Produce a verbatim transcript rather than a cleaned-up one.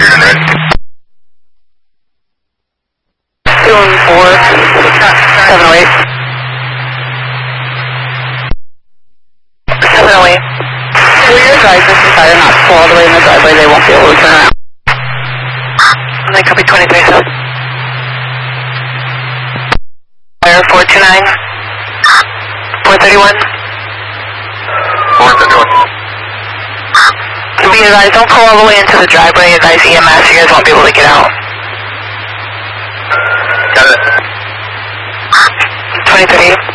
Doing four, seven oh eight. seven oh eight. Clear your guys this inside and not pull all the way in the driveway, they won't be able to turn around. And then copy twenty-three, so. Fire four two nine. four thirty-one. four thirty-one. To be advised, don't pull all the way into the driveway, advise E M S, you guys won't be able to get out. Got it. twenty thirty-eight.